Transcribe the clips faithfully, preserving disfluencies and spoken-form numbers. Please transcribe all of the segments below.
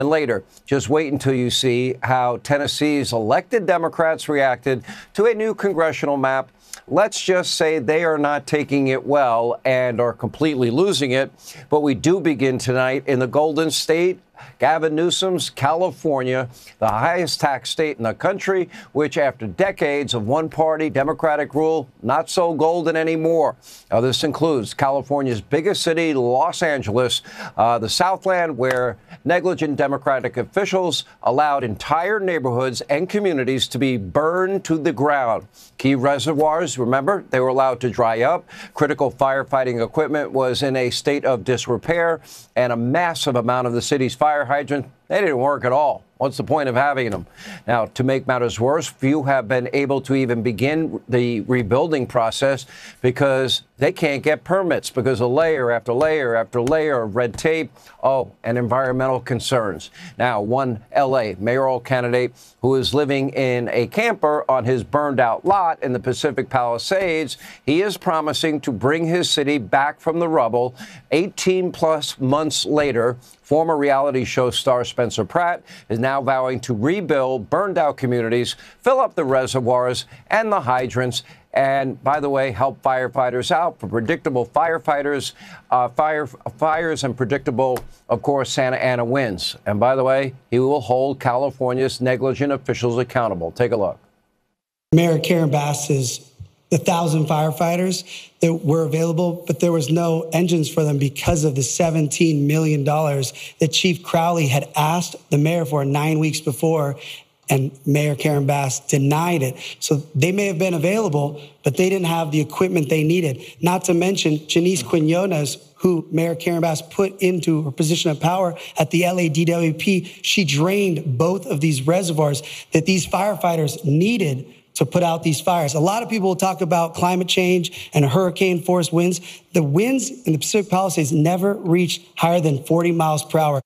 And later, just wait until you see how Tennessee's elected Democrats reacted to a new congressional map. Let's just say they are not taking it well and are completely losing it. But we do begin tonight in the Golden State, Gavin Newsom's California, the highest tax state in the country, which after decades of one-party Democratic rule, not so golden anymore. Now, this includes California's biggest city, Los Angeles, uh, the Southland, where negligent Democratic officials allowed entire neighborhoods and communities to be burned to the ground. Key reservoirs, remember, they were allowed to dry up. Critical firefighting equipment was in a state of disrepair, and a massive amount of the city's fire hydrants, they didn't work at all. What's the point of having them? Now, to make matters worse, few have been able to even begin the rebuilding process because they can't get permits because of layer after layer after layer of red tape. Oh, and environmental concerns. Now, one L A mayoral candidate who is living in a camper on his burned out lot in the Pacific Palisades, he is promising to bring his city back from the rubble. eighteen plus months later, former reality show star Spencer Pratt is now vowing to rebuild burned out communities, fill up the reservoirs and the hydrants, and, by the way, help firefighters out for predictable firefighters, uh, fire fires and predictable, of course, Santa Ana winds. And, by the way, he will hold California's negligent officials accountable. Take a look. Mayor Karen Bass is the thousand firefighters that were available, but there was no engines for them because of the seventeen million dollars that Chief Crowley had asked the mayor for nine weeks before, and Mayor Karen Bass denied it. So they may have been available, but they didn't have the equipment they needed. Not to mention Janice Quinones, who Mayor Karen Bass put into her position of power at the L A D W P. She drained both of these reservoirs that these firefighters needed to put out these fires. A lot of people will talk about climate change and hurricane force winds. The winds in the Pacific Palisades never reached higher than forty miles per hour.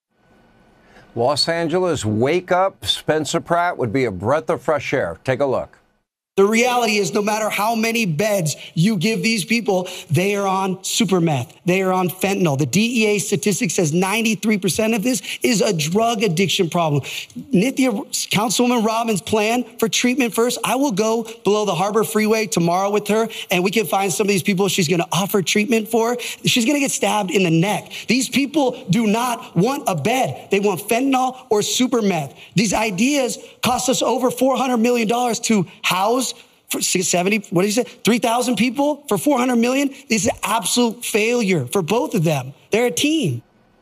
Los Angeles, wake up. Spencer Pratt would be a breath of fresh air. Take a look. The reality is no matter how many beds you give these people, they are on super meth. They are on fentanyl. The D E A statistic says ninety-three percent of this is a drug addiction problem. Nithya, Councilwoman Robbins' plan for treatment first, I will go below the Harbor Freeway tomorrow with her, and we can find some of these people she's going to offer treatment for. She's going to get stabbed in the neck. These people do not want a bed. They want fentanyl or super meth. These ideas cost us over four hundred million dollars to house for seventy, what did you say? three thousand people for four hundred million? This is an absolute failure for both of them. They're a team.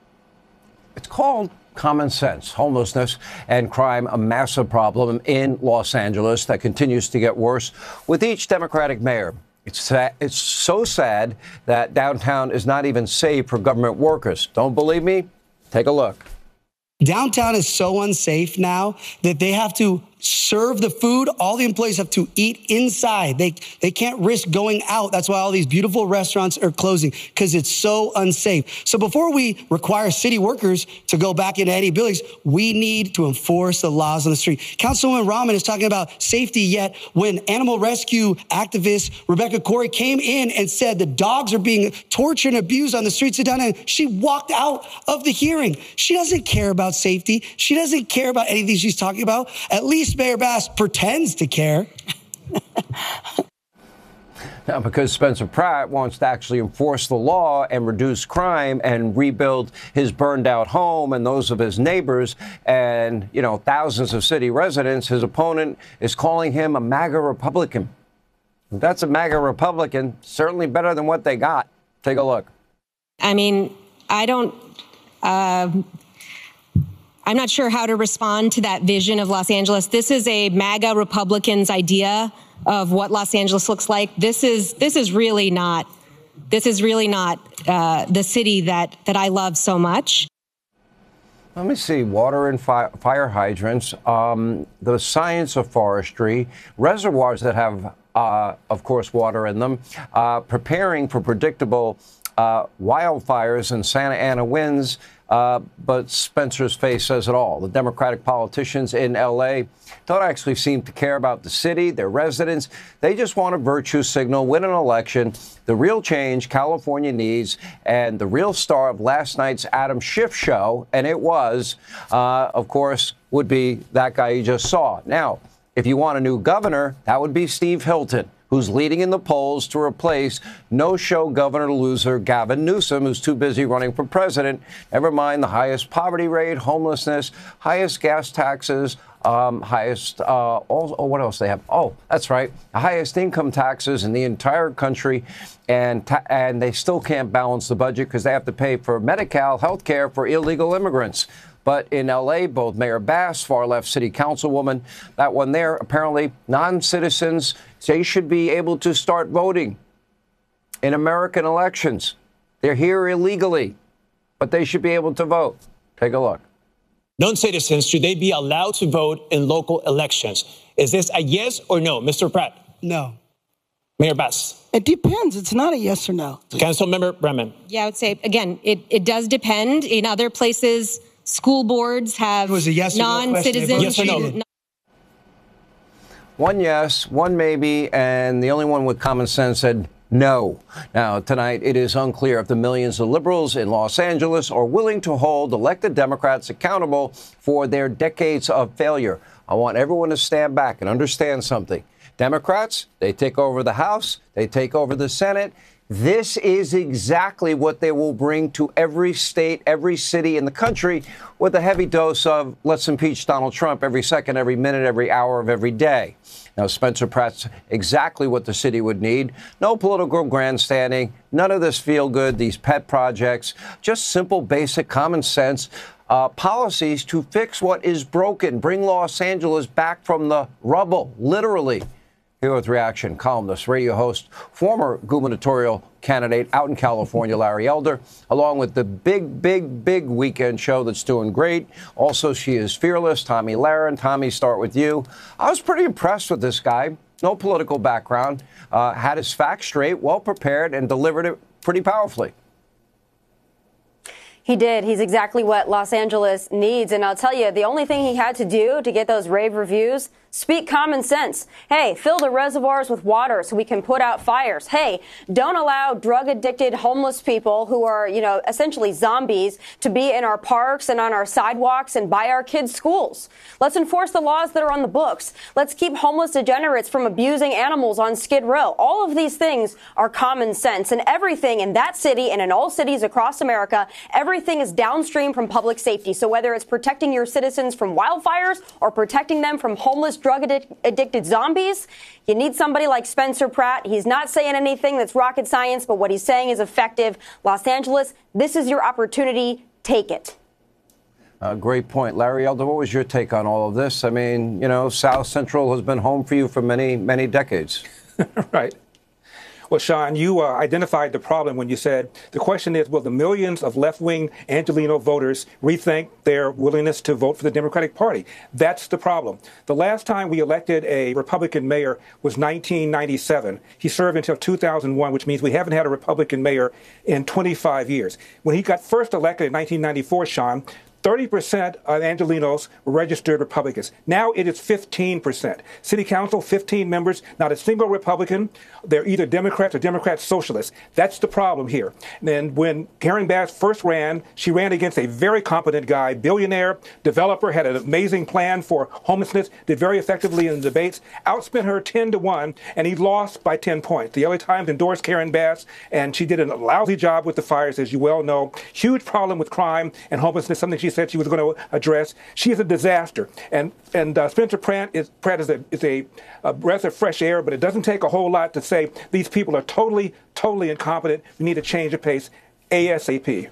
It's called common sense. Homelessness and crime, a massive problem in Los Angeles that continues to get worse with each Democratic mayor. It's sad, it's so sad that downtown is not even safe for government workers. Don't believe me? Take a look. Downtown is so unsafe now that they have to serve the food. All the employees have to eat inside. They they can't risk going out. That's why all these beautiful restaurants are closing, because it's so unsafe. So before we require city workers to go back into any buildings, we need to enforce the laws on the street. Councilwoman Rahman is talking about safety, yet when animal rescue activist Rebecca Corey came in and said the dogs are being tortured and abused on the streets of downtown, she walked out of the hearing. She doesn't care about safety. She doesn't care about anything she's talking about. At least Mayor Bass pretends to care. Now, because Spencer Pratt wants to actually enforce the law and reduce crime and rebuild his burned out home and those of his neighbors and, you know, thousands of city residents, his opponent is calling him a MAGA Republican. If that's a MAGA Republican, certainly better than what they got. Take a look. I mean, I don't... Uh... I'm not sure how to respond to that vision of Los Angeles. This is a MAGA Republicans' idea of what Los Angeles looks like. This is this is really not this is really not uh, the city that that I love so much. Let me see. Water and fi fire hydrants, um, the science of forestry, reservoirs that have, uh, of course, water in them, uh, preparing for predictable uh, wildfires and Santa Ana winds. Uh, but Spencer's face says it all. The Democratic politicians in L A don't actually seem to care about the city, their residents. They just want a virtue signal, win an election. The real change California needs, and the real star of last night's Adam Schiff show, and it was, uh, of course, would be that guy you just saw. Now, if you want a new governor, that would be Steve Hilton, who's leading in the polls to replace no-show governor loser Gavin Newsom, who's too busy running for president. Never mind the highest poverty rate, homelessness, highest gas taxes, um, highest, uh, all, oh, what else they have? Oh, that's right, the highest income taxes in the entire country. And, ta- and they still can't balance the budget because they have to pay for Medi-Cal health care for illegal immigrants. But in L A, both Mayor Bass, far-left city councilwoman, that one there, apparently non-citizens, they should be able to start voting in American elections. They're here illegally, but they should be able to vote. Take a look. Non-citizens, should they be allowed to vote in local elections? Is this a yes or no? Mister Pratt? No. Mayor Bass? It depends. It's not a yes or no. Councilmember Bremen? Yeah, I would say, again, it, it does depend. In other places, school boards have It was a yes or no non-citizens. Yes or no? One yes, one maybe, and the only one with common sense said no. Now, tonight, it is unclear if the millions of liberals in Los Angeles are willing to hold elected Democrats accountable for their decades of failure. I want everyone to stand back and understand something. Democrats, they take over the House, they take over the Senate. This is exactly what they will bring to every state, every city in the country, with a heavy dose of let's impeach Donald Trump every second, every minute, every hour of every day. Now, Spencer Pratt's exactly what the city would need. No political grandstanding, none of this feel good, these pet projects, just simple, basic, common sense uh, policies to fix what is broken, bring Los Angeles back from the rubble, literally. Here with reaction, columnist, radio host, former gubernatorial candidate out in California, Larry Elder, along with the big, big, big weekend show that's doing great. Also, she is fearless, Tomi Lahren. Tomi, start with you. I was pretty impressed with this guy. No political background, uh, had his facts straight, well prepared, and delivered it pretty powerfully. He did. He's exactly what Los Angeles needs. And I'll tell you, the only thing he had to do to get those rave reviews, speak common sense. Hey, fill the reservoirs with water so we can put out fires. Hey, don't allow drug addicted homeless people who are, you know, essentially zombies to be in our parks and on our sidewalks and by our kids' schools. Let's enforce the laws that are on the books. Let's keep homeless degenerates from abusing animals on Skid Row. All of these things are common sense, and everything in that city and in all cities across America, everything is downstream from public safety. So whether it's protecting your citizens from wildfires or protecting them from homeless drug addicted zombies, you need somebody like Spencer Pratt. He's not saying anything that's rocket science, but what he's saying is effective. Los Angeles, this is your opportunity. Take it. Uh, great point. Larry Elder, what was your take on all of this? I mean, you know, South Central has been home for you for many, many decades. Right. Well, Sean, you uh, identified the problem when you said the question is, will the millions of left-wing Angelino voters rethink their willingness to vote for the Democratic Party? That's the problem. The last time we elected a Republican mayor was nineteen ninety-seven. He served until two thousand one, which means we haven't had a Republican mayor in twenty-five years. When he got first elected in nineteen ninety-four, Sean, thirty percent of Angelinos were registered Republicans. Now it is fifteen percent. City Council, fifteen members, not a single Republican. They're either Democrats or Democrat socialists. That's the problem here. And when Karen Bass first ran, she ran against a very competent guy, billionaire, developer, had an amazing plan for homelessness, did very effectively in the debates, outspent her ten to one, and he lost by ten points. The L A Times endorsed Karen Bass, and she did a lousy job with the fires, as you well know. Huge problem with crime and homelessness, something she said she was going to address. She is a disaster. And and uh, Spencer Pratt is Pratt is a is a, a breath of fresh air, but it doesn't take a whole lot to say these people are totally, totally incompetent. We need to change the pace ASAP.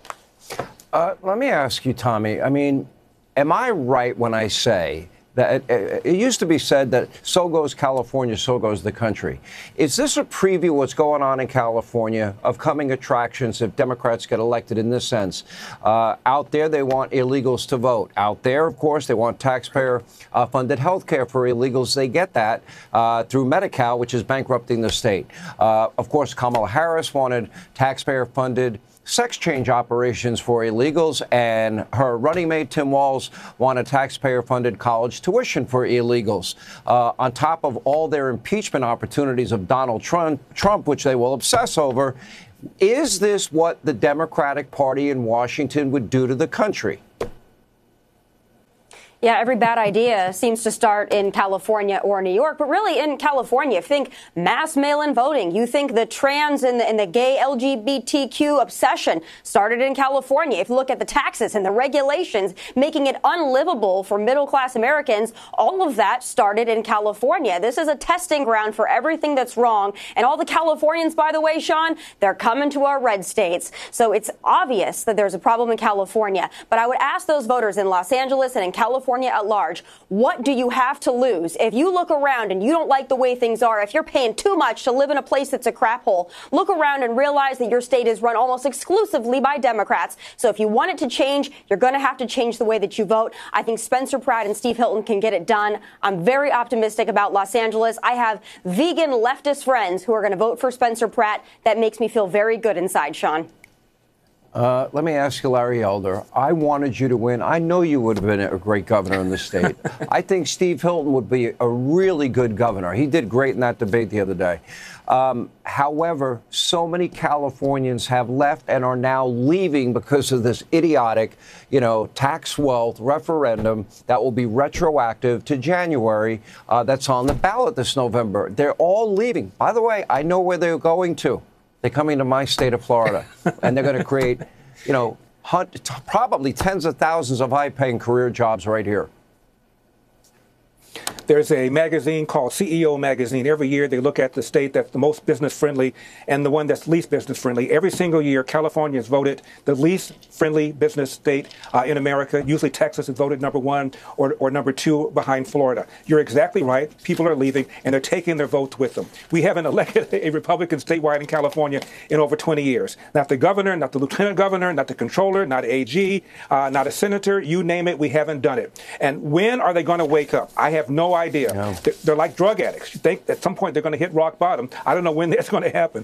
Uh, let me ask you, Tomi. I mean, am I right when I say that it, it used to be said that so goes California, so goes the country? Is this a preview of what's going on in California, of coming attractions if Democrats get elected in this sense? Uh, out there, they want illegals to vote. Out there, of course, they want taxpayer-funded uh, health care for illegals. They get that uh, through Medi-Cal, which is bankrupting the state. Uh, of course, Kamala Harris wanted taxpayer-funded sex change operations for illegals, and her running mate, Tim Walz, won a taxpayer-funded college tuition for illegals. Uh, on top of all their impeachment opportunities of Donald Trump, Trump, which they will obsess over, is this what the Democratic Party in Washington would do to the country? Yeah, every bad idea seems to start in California or New York, but really in California. Think mass mail-in voting. You think the trans and the, and the gay L G B T Q obsession started in California. If you look at the taxes and the regulations making it unlivable for middle-class Americans, all of that started in California. This is a testing ground for everything that's wrong. And all the Californians, by the way, Sean, they're coming to our red states. So it's obvious that there's a problem in California. But I would ask those voters in Los Angeles and in California at large, what do you have to lose? If you look around and you don't like the way things are, if you're paying too much to live in a place that's a crap hole, look around and realize that your state is run almost exclusively by Democrats. So if you want it to change, you're going to have to change the way that you vote. I think Spencer Pratt and Steve Hilton can get it done. I'm very optimistic about Los Angeles. I have vegan leftist friends who are going to vote for Spencer Pratt. That makes me feel very good inside, Sean. Uh, let me ask you, Larry Elder. I wanted you to win. I know you would have been a great governor in the state. I think Steve Hilton would be a really good governor. He did great in that debate the other day. Um, however, so many Californians have left and are now leaving because of this idiotic, you know, tax wealth referendum that will be retroactive to January. Uh, that's on the ballot this November. They're all leaving. By the way, I know where they're going to. They're coming to my state of Florida, and they're going to create, you know, hunt, probably tens of thousands of high-paying career jobs right here. There's a magazine called C E O Magazine. Every year they look at the state that's the most business-friendly and the one that's least business-friendly. Every single year, California is voted the least friendly business state uh, in America. Usually Texas is voted number one or, or number two behind Florida. You're exactly right. People are leaving, and they're taking their votes with them. We haven't elected a Republican statewide in California in over twenty years. Not the governor, not the lieutenant governor, not the controller, not A G, uh, not a senator. You name it, we haven't done it. And when are they going to wake up? I have no idea. No. They're, they're like drug addicts. You think at some point they're going to hit rock bottom. I don't know when that's going to happen.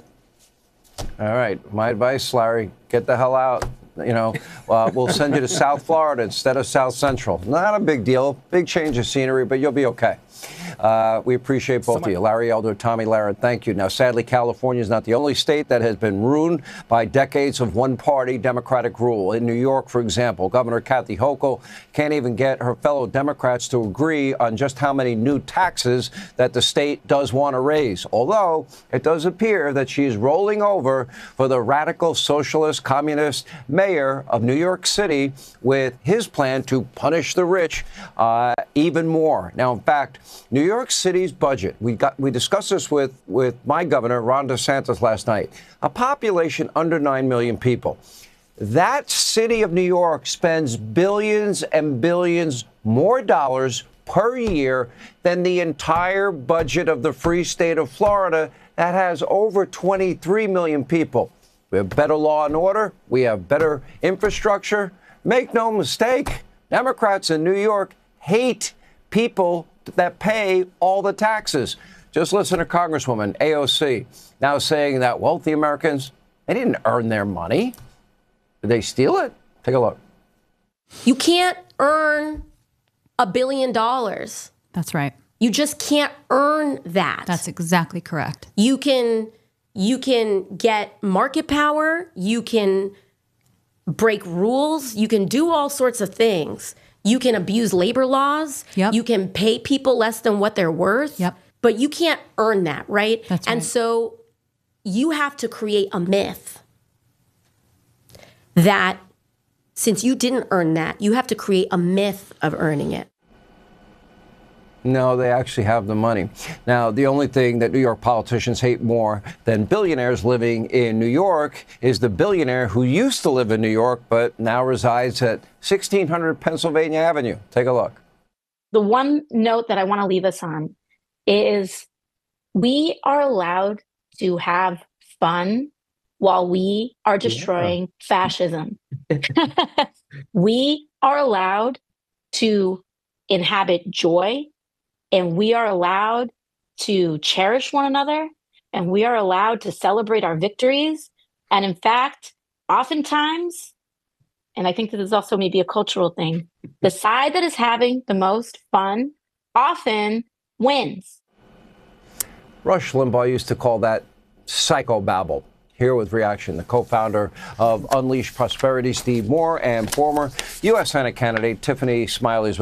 All right. My advice, Larry, get the hell out. You know, uh, we'll send you to South Florida instead of South Central. Not a big deal. Big change of scenery, but you'll be okay. Uh, we appreciate both Somebody. of you. Larry Elder, Tomi Lahren, thank you. Now, sadly, California is not the only state that has been ruined by decades of one-party Democratic rule. In New York, for example, Governor Kathy Hochul can't even get her fellow Democrats to agree on just how many new taxes that the state does want to raise. Although it does appear that she is rolling over for the radical socialist communist mayor of New York City with his plan to punish the rich uh, even more. Now, in fact, New York City's budget, we got we discussed this with, with my governor, Ron DeSantis, last night, a population under nine million people. That city of New York spends billions and billions more dollars per year than the entire budget of the free state of Florida that has over twenty-three million people. We have better law and order. We have better infrastructure. Make no mistake, Democrats in New York hate people that pay all the taxes. Just listen to Congresswoman A O C now saying that wealthy Americans, they didn't earn their money. Did they steal it? Take a look. You can't earn a billion dollars. That's right. You just can't earn that. That's exactly correct. You can you can get market power, you can break rules, you can do all sorts of things. You can abuse labor laws. Yep. You can pay people less than what they're worth. Yep. But you can't earn that, right? That's and right. so you have to create a myth that since you didn't earn that, you have to create a myth of earning it. No, they actually have the money. Now, the only thing that New York politicians hate more than billionaires living in New York is the billionaire who used to live in New York but now resides at sixteen hundred Pennsylvania Avenue. Take a look. The one note that I want to leave us on is we are allowed to have fun while we are destroying yeah. fascism. We are allowed to inhabit joy, and we are allowed to cherish one another, and we are allowed to celebrate our victories. And in fact, oftentimes, and I think that is also maybe a cultural thing, the side that is having the most fun often wins. Rush Limbaugh used to call that psychobabble. Here with reaction, the co-founder of Unleash Prosperity, Steve Moore, and former U S Senate candidate Tiffany Smiley's